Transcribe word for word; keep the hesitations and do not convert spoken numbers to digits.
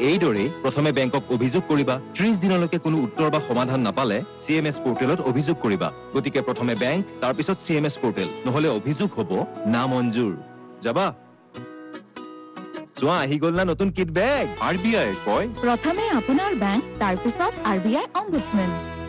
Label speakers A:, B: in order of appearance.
A: এইদৰে প্ৰথমে বেংকক অভিযোগ কৰিবা ত্ৰিশ দিনলৈকে কোনো উত্তৰ বা সমাধান নাপালে চিএমএছ পোৰ্টেলত অভিযোগ কৰিবা গতিকে প্ৰথমে বেংক তাৰ পিছত চিএমএছ পোৰ্টেল নহলে অভিযোগ হ'ব না মঞ্জুৰ যাবা চোৱা আহি গ'ল না নতুন কিট বেগ আৰবিআই কয়
B: প্ৰথমে আপোনাৰ বেংক তাৰ পিছত আৰবিআই অম্বুডসম্যান